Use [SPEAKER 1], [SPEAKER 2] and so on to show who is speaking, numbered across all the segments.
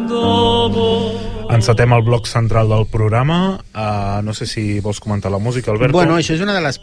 [SPEAKER 1] Encetem el bloc central del programa. No sé si vols comentar la música, Alberto.
[SPEAKER 2] Bueno, això és una de les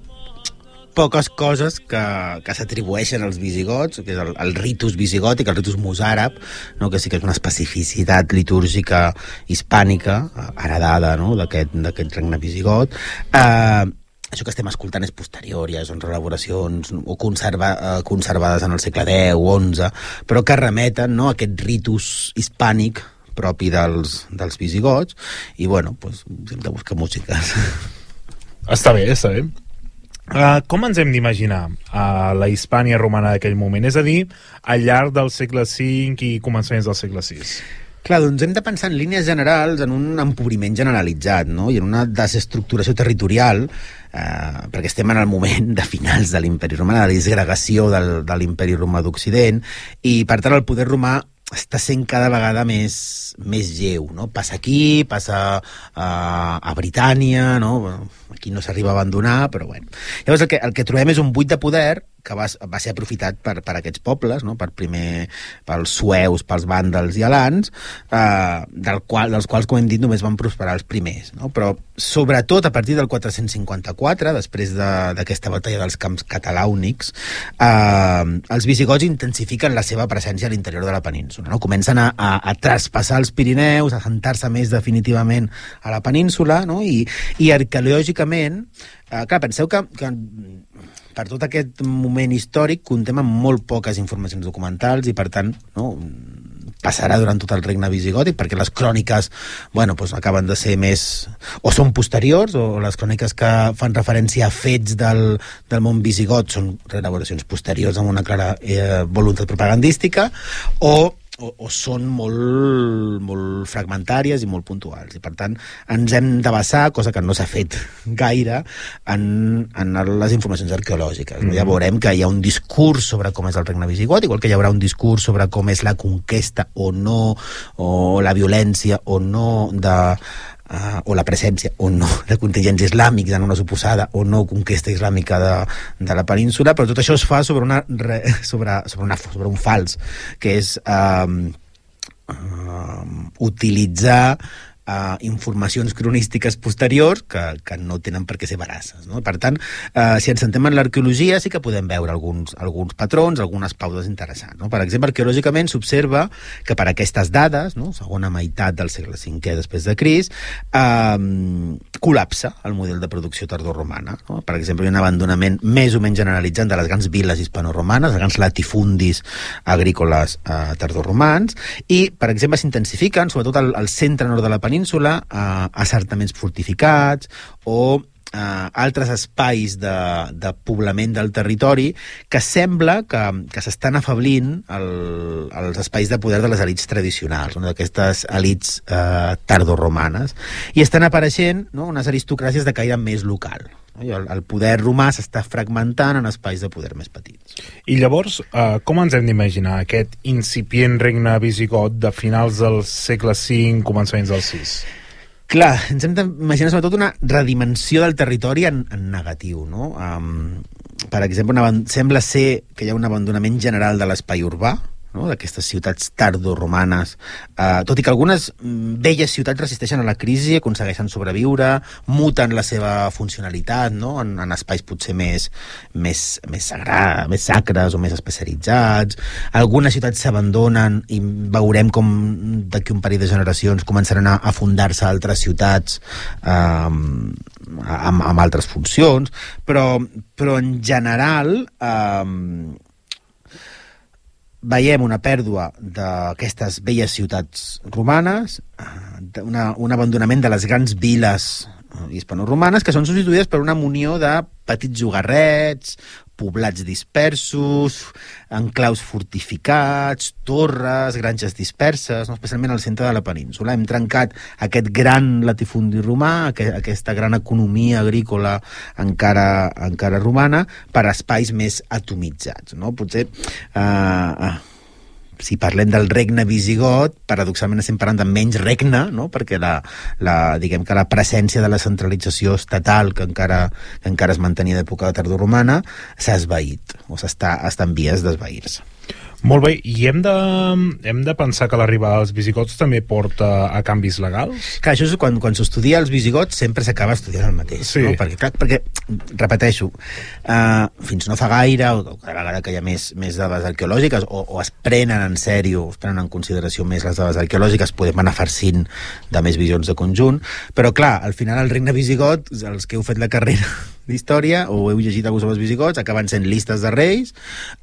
[SPEAKER 2] poques coses que s'atribueixen als visigots, que és el ritus visigòtic, el ritus mosàrab, no? Que sí que és una especificitat litúrgica hispànica, heredada, no? d'aquest regne visigot. Això que estem escoltant és posterior, ja són reelaboracions o conservades en el segle X o XI, però que remeten, no? a aquest ritus hispànic propi dels visigots, i bueno, doncs, hem de buscar músiques.
[SPEAKER 1] Està bé, està bé. Com ens hem d'imaginar la Hispània romana d'aquell moment? És a dir, al llarg del segle V i començaments del segle VI.
[SPEAKER 2] Clar, doncs hem de pensar en línies generals en un empobriment generalitzat, no? I en una desestructuració territorial, perquè estem en el moment de finals de l'imperi romà, de la disgregació de l'imperi romà d'Occident, i per tant el poder romà està sent cada vegada més lleu, no? Passa aquí, passa a Britània, no? Aquí no s'arriba a abandonar, però bueno. Llavors el que trobem és un buit de poder que va ser aprofitat per aquests pobles, no? Pels sueus, pels vàndals i alans, dels quals, com hem dit, només van prosperar els primers, no? Però sobretot a partir del 454, després d'aquesta batalla dels camps catalàunics, els visigots intensifiquen la seva presència a l'interior de la península, no? Comencen a traspassar els Pirineus, a assentar-se més definitivament a la península, no? I arqueològicament, clar, penseu que per tot aquest moment històric contem amb molt poques informacions documentals i, per tant, no, passarà durant tot el regne visigòtic, perquè les cròniques, bueno, doncs acaben de ser més... o són posteriors, o les cròniques que fan referència a fets del món visigot són reelaboracions posteriors amb una clara voluntat propagandística, o són molt fragmentàries i molt puntuals. I, per tant, ens hem de basar, cosa que no s'ha fet gaire, en les informacions arqueològiques. Ja veurem que hi ha un discurs sobre com és el regne visigot, igual que hi haurà un discurs sobre com és la conquesta o no, o la violència o no o la presència o no de contingents islàmics en una suposada o no conquesta islàmica de la península, però tot això es fa sobre un fals, que és utilitzar informacions cronístiques posteriors que no tenen per què ser veraces, no? Per tant, si ens centrem en l'arqueologia sí que podem veure alguns patrons, algunes pautes interessants, no? Per exemple, arqueològicament s'observa que per aquestes dades, no? Segona meitat del segle V després de Crist, col·lapsa el model de producció tardoromana, no? Per exemple, hi ha un abandonament més o menys generalitzat de les grans viles hispano-romanes, els grans latifundis agrícoles tardoromans, i, per exemple, s'intensifiquen, sobretot al centre nord de la península, assentaments fortificats o altres espais de poblament del territori que sembla que s'estan afablint els espais de poder de les elits tradicionals, no? D'aquestes elits tardoromanes, i estan apareixent, no? Unes aristocràcies de caire més local. El poder romà s'està fragmentant en espais de poder més petits.
[SPEAKER 1] I llavors, com ens hem d'imaginar aquest incipient regne visigot de finals del segle V, començaments del VI?
[SPEAKER 2] Clar, ens hem d'imaginar sobretot una redimensió del territori en negatiu, no? Per exemple, sembla ser que hi ha un abandonament general de l'espai urbà, no? D'aquestes ciutats tardoromanes, tot i que algunes velles ciutats resisteixen a la crisi, aconsegueixen sobreviure, muten la seva funcionalitat, no? En espais potser més sagrats, més sacres o més especialitzats. Algunes ciutats s'abandonen i veurem com d'aquí un parell de generacions començaran a fundar-se altres ciutats amb altres funcions, però en general veiem una pèrdua d'aquestes velles ciutats romanes, un abandonament de les grans viles hispano-romanes, que són substituïdes per una munió de petits llogarrets, poblats dispersos, enclaus fortificats, torres, granges disperses, no? Especialment al centre de la península. Hem trencat aquest gran latifundi romà, aquesta gran economia agrícola encara romana, per espais més atomitzats, no? Potser si parlem del regne visigot, paradoxalment estem parlant de menys regne, no? Perquè diguem que la presència de la centralització estatal que encara es mantenia d'època tardoromana s'ha esvaït, o està en vies d'esvair-se.
[SPEAKER 1] Molt bé, i hem de pensar que l'arribada dels visigots també porta a canvis legals?
[SPEAKER 2] Clar, això és quan s'estudia els visigots sempre s'acaba estudiant el mateix,
[SPEAKER 1] sí.
[SPEAKER 2] No? Perquè, repeteixo, fins no fa gaire, o cada vegada que hi ha més dades arqueològiques, o es prenen en sèrio, es prenen en consideració més les dades arqueològiques, podem anar farcint de més visions de conjunt, però clar, al final el regne visigot, els que heu fet la carrera d'història, o heu llegit alguns dels visigots, acaben sent listes de reis,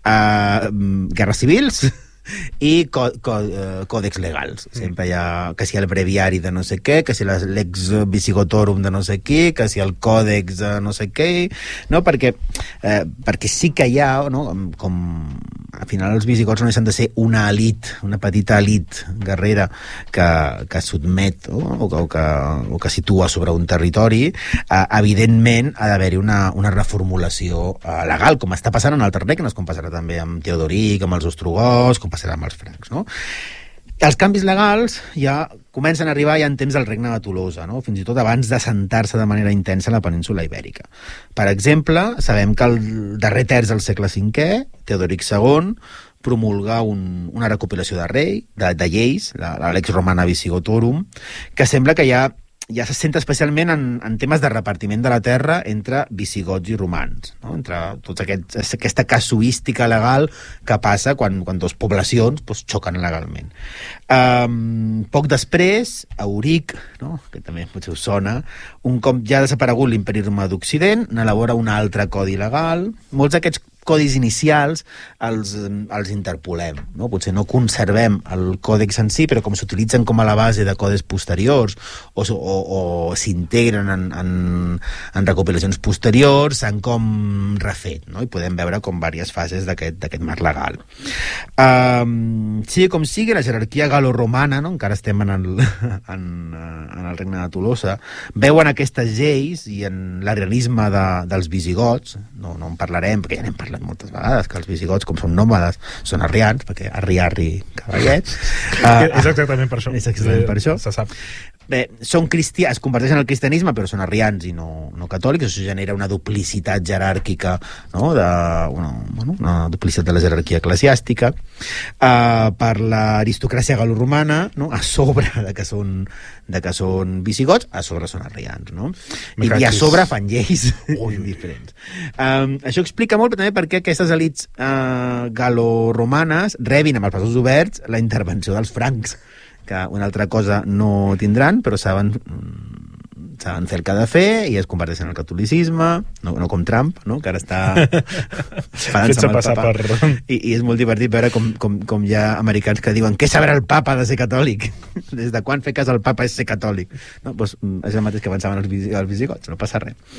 [SPEAKER 2] guerres civils i còdex legals. Sempre hi ha, que si el breviari de no sé què, que si l'ex visigotorum de no sé qui, que si el còdex de no sé què, no? Perquè sí que hi ha, no? Com al final els visigots no deixen de ser una elit, una petita elit guerrera que sotmet o que situa sobre un territori, evidentment ha d'haver-hi una reformulació legal, com està passant en altres regnes, com passarà també amb Teodoric, amb els ostrogots, com passarà amb els francs, no? Els canvis legals ja comencen a arribar ja en temps del regne de Tolosa, no? Fins i tot abans d'assentar-se de manera intensa a la península Ibèrica. Per exemple, sabem que el darrer terç del segle V, Teodoric II promulga una recopilació de lleis, la Lex Romana Visigotorum, que sembla que ja se centra especialment en temes de repartiment de la terra entre visigots i romans, no? Entre tota aquesta casuística legal que passa quan dues poblacions xoquen legalment. Poc després, Euric, no? Que també potser us sona, un cop ja ha desaparegut l'imperi romà d'Occident, n'elabora un altre codi legal. Molts d'aquests codis inicials els interpolem, no? Potser no conservem el còdex en si, però com s'utilitzen com a la base de codis posteriors o s'integren en recopilacions posteriors, s'han com refet, no? I podem veure com diverses fases d'aquest marc legal. Sigui com sigui, la jerarquia galo-romana, no? Encara estem en el regne de Tolosa, veuen aquestes lleis i en l'arianisme dels visigots, no en parlarem perquè ja n'hem parlat moltes vegades, que els visigots, com són nòmades, són arrians, perquè arri cavallet.
[SPEAKER 1] És exactament per això.
[SPEAKER 2] És exactament per això.
[SPEAKER 1] Se sap.
[SPEAKER 2] Bé, són cristians, es converteixen al cristianisme, però són arrians i no catòlics. Això genera una duplicitat jeràrquica, no? Una duplicitat de la jerarquia eclesiàstica. Per l'aristocràcia galoromana, no? A sobre de que són visigots, a sobre són arrians, no? I a sobre fan lleis diferents. Això explica molt, però també perquè aquestes elits galoromanes rebin amb els braços oberts la intervenció dels francs, que una altra cosa no tindran, però saben fer el que ha de fer i es converteixen en el catolicisme, no com Trump, no? Que ara està
[SPEAKER 1] fent-se passar per...
[SPEAKER 2] I és molt divertit veure com hi ha americans que diuen què sabrà el papa de ser catòlic? Des de quan fer cas al papa és ser catòlic? No? Doncs és el mateix que pensaven els visigots, no passa res.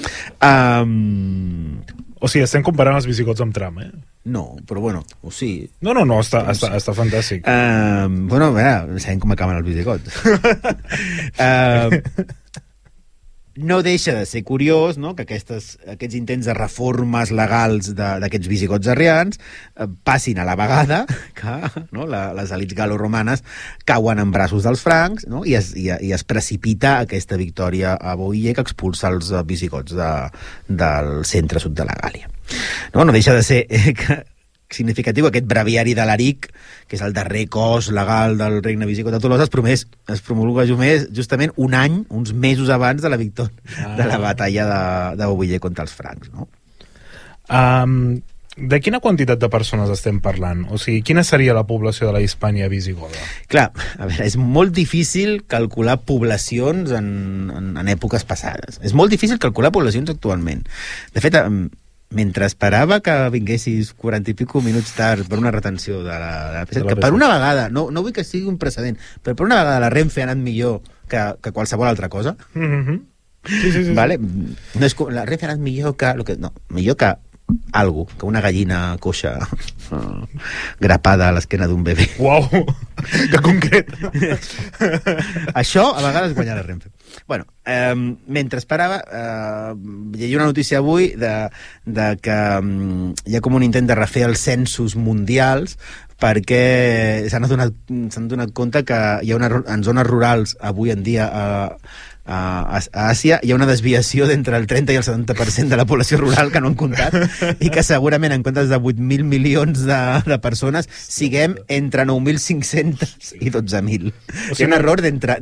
[SPEAKER 1] O sigui, estem comparant els visigots amb Trump, eh?
[SPEAKER 2] No, però bueno, o sigui...
[SPEAKER 1] No, està fantàstic.
[SPEAKER 2] Bueno, a veure, sabem com acaben els visigots. No deixa de ser curiós, no?, que aquests intents de reformes legals d'aquests visigots arrians passin a la vegada que, no, les elits galo-romanes cauen en braços dels francs, no?, i es precipita aquesta victòria a Boïe que expulsa els visigots del centre-sud de la Gàlia. No deixa de ser significatiu aquest breviari de l'Aric, que és el darrer cos legal del regne visigot de Tolosa, es promulga justament un any, uns mesos abans de la victòria de la batalla de Boïe contra els francs, no?
[SPEAKER 1] De quina quantitat de persones estem parlant? O sigui, quina seria la població de la Hispània visigoda?
[SPEAKER 2] Clar, a veure, és molt difícil calcular poblacions en èpoques passades. És molt difícil calcular poblacions actualment. De fet, mentre esperava que vinguessis 40 i pico minuts tard per una retenció de la PSET, que per una vegada, no vull que sigui un precedent, però per una vegada la Renfe ha anat millor que qualsevol altra cosa.
[SPEAKER 1] Sí.
[SPEAKER 2] Vale? No és, la Renfe ha anat millor que... millor que algo, que una gallina coixa grapada a l'esquena d'un bebè.
[SPEAKER 1] Uau, que concret.
[SPEAKER 2] Això a vegades guanya la Renfe. Bueno, mentre esperava, llegia una notícia avui de que hi ha com un intent de refer els censos mundials perquè s'han donat compte que hi ha en zones rurals avui en dia a Àsia hi ha una desviació d'entre el 30 i el 70% de la població rural que no han comptat i que segurament en comptes de 8.000 milions de persones siguem entre 9.500 i 12.000. Hi ha un error d'entre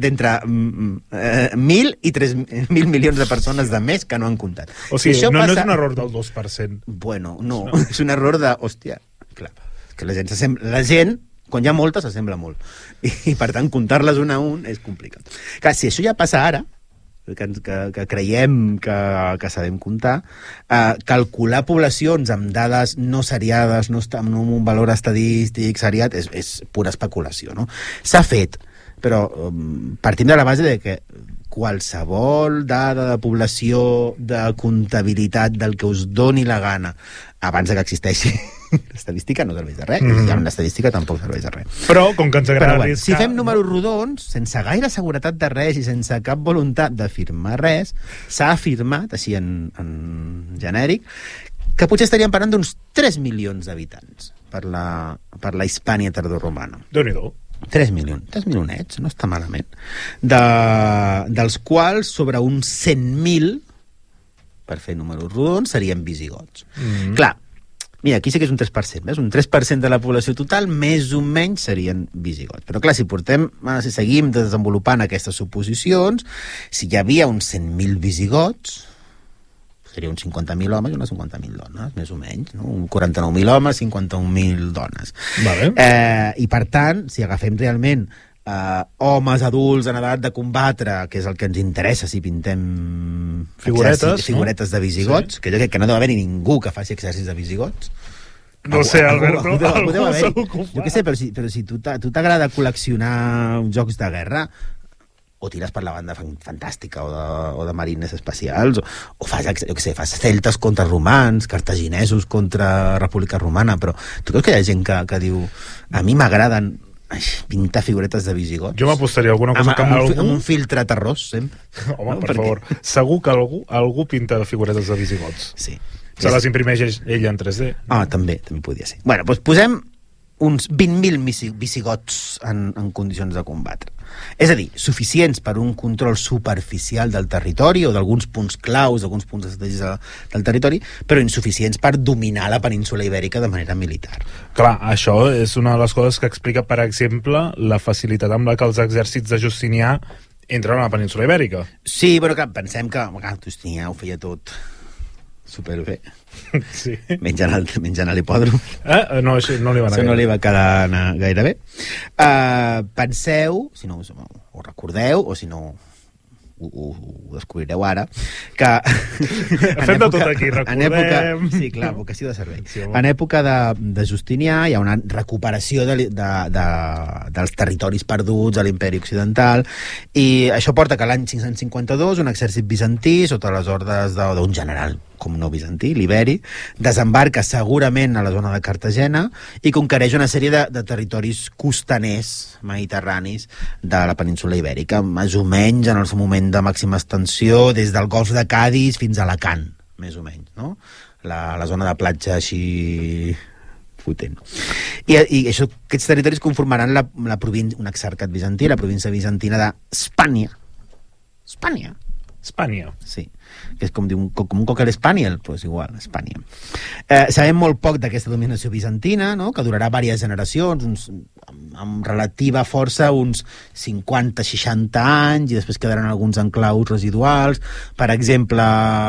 [SPEAKER 2] 1.000 i 3.000 milions de persones de més que no han comptat.
[SPEAKER 1] O sigui, no és un error del 2%.
[SPEAKER 2] Bueno, no. És un error de... Hòstia, clar, que la gent quan hi ha moltes, s'assembla molt. I per tant, comptar-les un a un és complicat. Clar, si això ja passa ara, que creiem que sabem comptar, calcular poblacions amb dades no seriades, no amb un valor estadístic seriat, és pura especulació, no? S'ha fet, però partim de la base de que qualsevol dada de població, de comptabilitat, del que us doni la gana, abans que existeixi l'estadística no serveix de res, i amb l'estadística tampoc serveix de res.
[SPEAKER 1] Però, com que ens agrada
[SPEAKER 2] arriscar... Si fem números rodons, sense gaire seguretat de res i sense cap voluntat d'afirmar res, s'ha afirmat, així en genèric, que potser estaríem parlant d'uns 3 milions d'habitants per la Hispània tardoromana.
[SPEAKER 1] Déu-n'hi-do.
[SPEAKER 2] 3 milionets, no està malament. Dels quals, sobre uns 100.000, per fer números rodons, serien visigots. Clar, mira, aquí sí que és un 3%, ves? Un 3% de la població total, més o menys, serien visigots. Però clar, si seguim desenvolupant aquestes suposicions, si hi havia uns 100.000 visigots, seria uns 50.000 homes i unes 50.000 dones, més o menys, no? 49.000 homes, 51.000 dones.
[SPEAKER 1] Vale.
[SPEAKER 2] I per tant, si agafem realment homes adults en edat de combatre, que és el que ens interessa si pintem figuretes de visigots, que jo crec que no deu haver ningú que faci exèrcits de visigots.
[SPEAKER 1] No sé, Alberto,
[SPEAKER 2] algú jo què sé, però si tu t'agrada col·leccionar jocs de guerra, o tires per la banda fantàstica o de marines espacials, o fas, jo què sé, fas celtes contra romans, cartaginesos contra República Romana, però tu creus que hi ha gent que diu a mi m'agraden pintar figuretes de visigots?
[SPEAKER 1] Jo m'apostaria alguna cosa
[SPEAKER 2] amb un filtre terrós, sempre.
[SPEAKER 1] Home, per favor. Segur que algú pinta figuretes de visigots.
[SPEAKER 2] Sí.
[SPEAKER 1] Se les imprimeix ell en 3D.
[SPEAKER 2] També podria ser. Bueno, doncs posem uns 20.000 visigots en condicions de combatre. És a dir, suficients per un control superficial del territori o d'alguns punts claus, d'alguns punts estratègics del territori, però insuficients per dominar la península ibèrica de manera militar.
[SPEAKER 1] Clar, això és una de les coses que explica, per exemple, la facilitat amb la que els exèrcits de Justinià entren a la península ibèrica.
[SPEAKER 2] Sí, però clar, pensem que Justinià ho feia tot superbé.
[SPEAKER 1] Sí.
[SPEAKER 2] Menjant a l'hipòdrom.
[SPEAKER 1] No, això no li va anar
[SPEAKER 2] no li va quedar gaire bé. Penseu, si no ho recordeu, o si no ho descobrireu ara, que
[SPEAKER 1] fem de tot aquí, recordem.
[SPEAKER 2] Sí, clar, vocació de servei. Sí, en època de Justinià hi ha una recuperació dels territoris perduts a l'imperi occidental, i això porta que l'any 552 un exèrcit bizantí, sota les ordres d'un general com no bizantí, l'Iberi, desembarca segurament a la zona de Cartagena i conquereix una sèrie de territoris costaners mediterranis de la península ibèrica, més o menys en el seu moment de màxima extensió, des del golf de Cadis fins a Alacant, més o menys, no? La zona de platja així potent. I aquests territoris conformaran la província, un exarcat bizantí, la província bizantina d'Espània. Espània, sí, que és com un cocker spaniel, doncs igual, Espània. Sabem molt poc d'aquesta dominació bizantina, no? Que durarà diverses generacions, amb relativa força uns 50-60 anys, i després quedaran alguns enclaus residuals. Per exemple,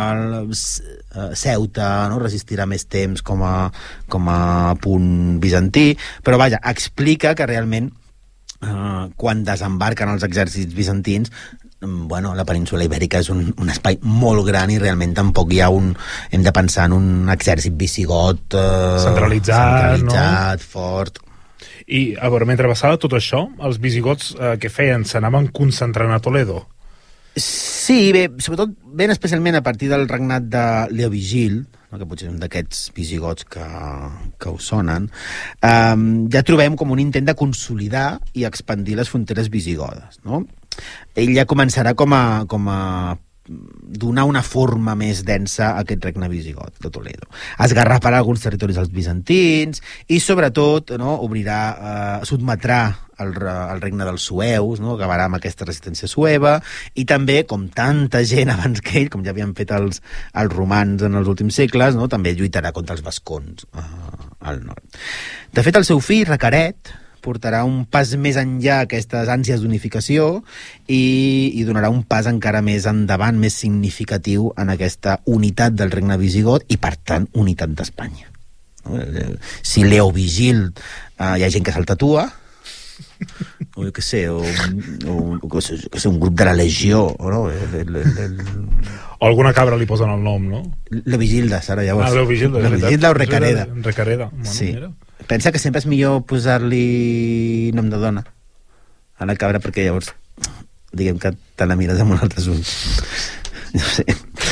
[SPEAKER 2] Ceuta, no? Resistirà més temps com a punt bizantí, però vaja, explica que realment quan desembarquen els exèrcits bizantins, la península ibèrica és un espai molt gran i realment tampoc hi ha hem de pensar en un exèrcit visigot centralitzat, fort.
[SPEAKER 1] I, a veure, mentre passava tot això, els visigots què feien? S'anaven concentrant a Toledo?
[SPEAKER 2] Sí, bé, sobretot ben especialment a partir del regnat de Leovigil, que potser és un d'aquests visigots que us sonen, ja trobem com un intent de consolidar i expandir les fronteres visigodes, no? Ell ja començarà com a donar una forma més densa a aquest regne visigot de Toledo. Esgarrafarà alguns territoris als bizantins i, sobretot, no, sotmetrà el regne dels sueus, no? Acabarà amb aquesta resistència sueva, i també, com tanta gent abans que ell, com ja havien fet els romans en els últims segles, no? També lluitarà contra els vascons al nord. De fet, el seu fill, Recaret, portarà un pas més enllà aquestes ànsies d'unificació i donarà un pas encara més endavant, més significatiu en aquesta unitat del regne visigot i, per tant, unitat d'Espanya. Si Leovigild hi ha gent que se'l tatua, o jo què sé, o un grup de la Legió, no?
[SPEAKER 1] O alguna cabra li posen el nom, no?
[SPEAKER 2] Leovigilda, Sara, llavors.
[SPEAKER 1] Leovigilda
[SPEAKER 2] o Recareda.
[SPEAKER 1] Recareda, bueno,
[SPEAKER 2] sí.
[SPEAKER 1] Mira.
[SPEAKER 2] Pensa que sempre és millor posar-li nom de dona a la cabra, perquè llavors diguem que te la mires amb un altre ull. No sé.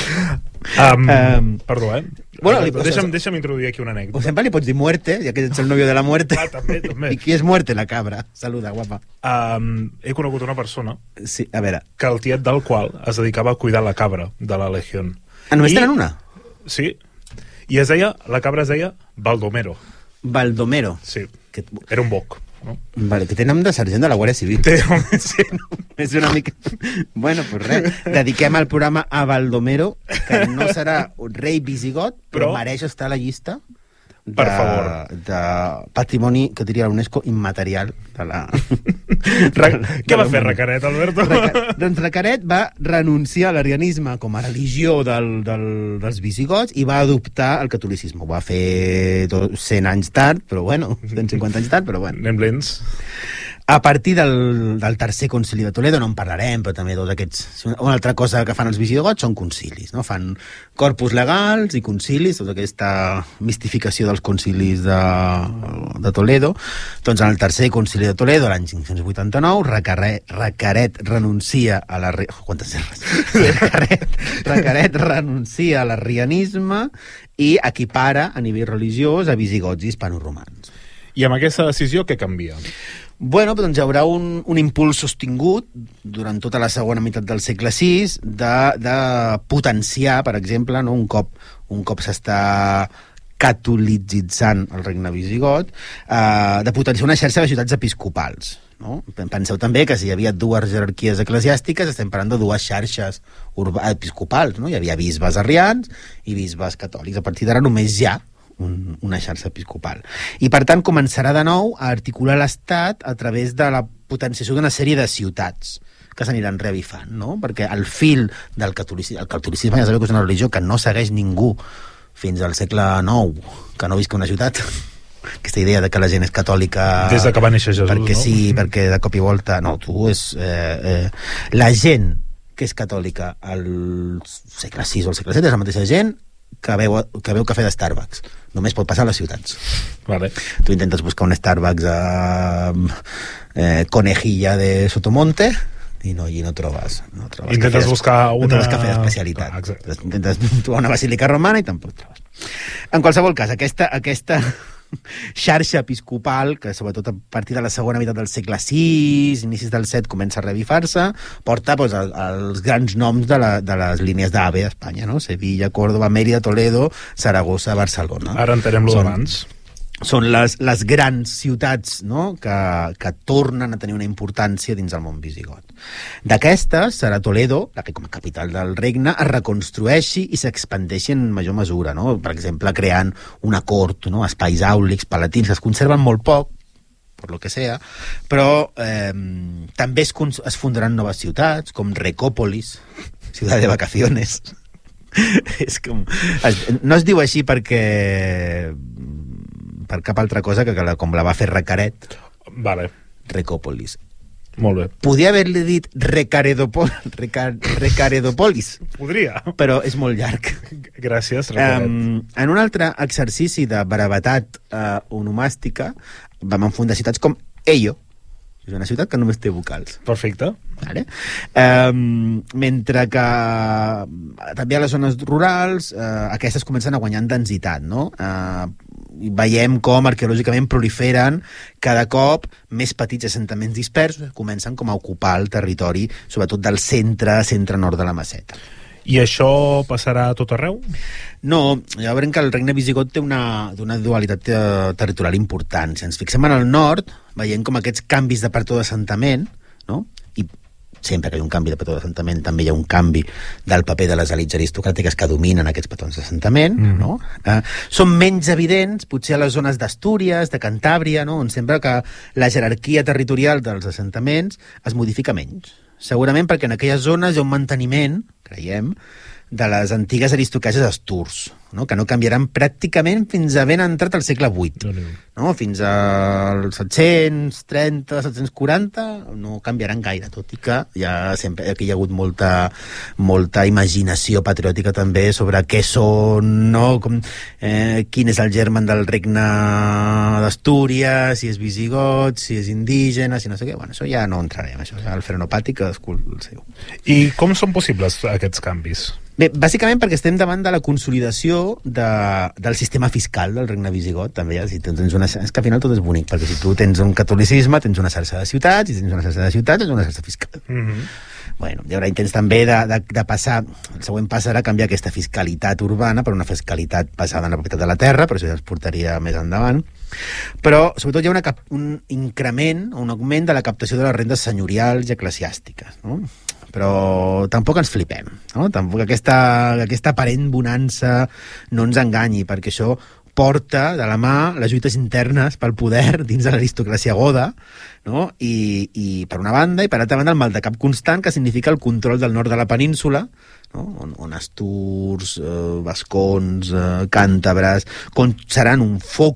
[SPEAKER 1] Perdó,
[SPEAKER 2] Bueno,
[SPEAKER 1] deixa'm introduir aquí una anècdota.
[SPEAKER 2] O sempre li pots dir Muerte, ja que ets el novio de la Muerte.
[SPEAKER 1] També.
[SPEAKER 2] I qui és Muerte? La cabra. Saluda, guapa.
[SPEAKER 1] He conegut una persona
[SPEAKER 2] sí, a veure,
[SPEAKER 1] que el tiet del qual es dedicava a cuidar la cabra de la Legión.
[SPEAKER 2] Només tenen una?
[SPEAKER 1] Sí. I la cabra es deia Baldomero.
[SPEAKER 2] Baldomero.
[SPEAKER 1] Sí, era un boc, no?
[SPEAKER 2] Vale, que té nom de sergent de la Guàrdia Civil.
[SPEAKER 1] Sí.
[SPEAKER 2] És una mica... Bueno, pues res, dediquem el programa a Baldomero, que no serà rei visigot, però mereix estar a la llista
[SPEAKER 1] per favor,
[SPEAKER 2] de patrimoni, que diria l'UNESCO, immaterial de la...
[SPEAKER 1] Què va fer Recaret, Alberto?
[SPEAKER 2] Doncs Recaret va renunciar a l'arianisme com a religió dels visigots i va adoptar el catolicisme. Ho va fer 100 anys tard, però bueno, 150 anys tard, però bueno.
[SPEAKER 1] Anem lents.
[SPEAKER 2] A partir del tercer concili de Toledo, no en parlarem, però també tots aquests... Una altra cosa que fan els visigots són concilis, no? Fan corpus legals i concilis, tota aquesta mistificació dels concilis de Toledo. Doncs en el tercer concili de Toledo, l'any 589, Recaret renuncia a la... Quantes serres? Recaret renuncia a l'arrianisme i equipara a nivell religiós a visigots i hispanoromans.
[SPEAKER 1] I amb aquesta decisió què canvia?
[SPEAKER 2] Bueno, doncs hi haurà un impuls sostingut durant tota la segona meitat del segle VI de potenciar, per exemple, no? un cop s'està catolitzant el regne visigot, de potenciar una xarxa de ciutats episcopals. No? Penseu també que si hi havia dues jerarquies eclesiàstiques, estem parlant de dues xarxes episcopals. No? Hi havia bisbes arrians i bisbes catòlics. A partir d'ara només hi ha una xarxa episcopal. I, per tant, començarà de nou a articular l'Estat a través de la potenciació d'una sèrie de ciutats que s'aniran revifant, no? Perquè el fil del catolicisme... El catolicisme ja sabeu que és una religió que no segueix ningú fins al segle IX, que no visca una ciutat. Aquesta idea de que la gent és catòlica...
[SPEAKER 1] Des que va néixer Jesús,
[SPEAKER 2] perquè
[SPEAKER 1] no?
[SPEAKER 2] Sí, perquè de cop i volta... No, tu és... la gent que és catòlica al segle VI o al segle VII és la mateixa gent que veu cafè de Starbucks. Només pot passar a les ciutats.
[SPEAKER 1] Vale.
[SPEAKER 2] Tu intentes buscar un Starbucks a Conejilla de Sotomonte i allí no trobes
[SPEAKER 1] intentes buscar
[SPEAKER 2] no trobes cafè d'especialitat. Intentes trobar una basílica romana i tampoc trobes. En qualsevol cas, aquesta xarxa episcopal, que sobretot a partir de la segona meitat del segle VI, inicis del VII, comença a revifar-se, porta doncs, els grans noms de les línies d'AVE a Espanya, no? Sevilla, Córdoba, Mérida, Toledo, Saragossa, Barcelona.
[SPEAKER 1] Ara entenem-lo d'abans.
[SPEAKER 2] Són les grans ciutats, no? que tornen a tenir una importància dins el món visigot. D'aquestes, serà Toledo, la que com a capital del regne es reconstrueixi i s'expandeixi en major mesura, no? Per exemple, creant una cort, no? Espais àulics, palatins, que es conserven molt poc, per lo que sea, però també es fundaran noves ciutats, com Recópolis, ciutat de vacaciones. És com... No es diu així perquè... per cap altra cosa que com la va fer Recaret.
[SPEAKER 1] Vale.
[SPEAKER 2] Recòpolis.
[SPEAKER 1] Molt bé.
[SPEAKER 2] Podia haver-li dit Recaredopolis.
[SPEAKER 1] Podria.
[SPEAKER 2] Però és molt llarg.
[SPEAKER 1] Gràcies, Recaret.
[SPEAKER 2] En un altre exercici de brevetat onomàstica vam enfundar ciutats com Ello. És una ciutat que només té vocals.
[SPEAKER 1] Perfecte.
[SPEAKER 2] Vale? Mentre que també a les zones rurals aquestes comencen a guanyar en densitat, no? Veiem com arqueològicament proliferen cada cop més petits assentaments dispersos, comencen com a ocupar el territori, sobretot del centre-nord de la Meseta.
[SPEAKER 1] I això passarà a tot arreu?
[SPEAKER 2] No, ja veurem que el regne visigot té una dualitat territorial important. Si ens fixem en el nord, veiem com aquests canvis de patró d'assentament, no? I sempre que hi ha un canvi de patró d'assentament també hi ha un canvi del paper de les elits aristocràtiques que dominen aquests patrons d'assentament, no? Són menys evidents, potser a les zones d'Astúries, de Cantàbria, no? On sembla que la jerarquia territorial dels assentaments es modifica menys. Segurament perquè en aquelles zones hi ha un manteniment, creiem, de les antigues aristocràcies asturs, no? Que no canviaran pràcticament fins a ben entrat al segle VIII. No? Fins als 730, 740 no canviaran gaire, tot i que sempre aquí hi ha hagut molta imaginació patriòtica també sobre què són, no? Quin és el germen del regne d'Astúries, si és visigot, si és indígena, si no sé què. Bueno, això ja no entrarem, això és el frenopàtic, cadascú el seu.
[SPEAKER 1] I com són possibles aquests canvis?
[SPEAKER 2] Bé, bàsicament perquè estem davant de la consolidació del sistema fiscal del regne visigot, també. Si tens és que al final tot és bonic, perquè si tu tens un catolicisme, tens una xarxa de ciutats, i si tens una xarxa de ciutats, tens una xarxa fiscal. Bueno, hi haurà intents també de passar, el següent pas serà canviar aquesta fiscalitat urbana per una fiscalitat basada en la propietat de la terra, però això ja es portaria més endavant. Però, sobretot, hi ha un increment, un augment de la captació de les rendes senyorials i eclesiàstiques, no? Però tampoc ens flipem, no? Tampoc aquesta aparent bonança no ens enganyi, perquè això porta de la mà les lluites internes pel poder dins de l'aristocràcia goda, no? I per una banda, i per altra banda el maldecap constant que significa el control del nord de la península, no? On asturs, vascons, càntabres seran un focus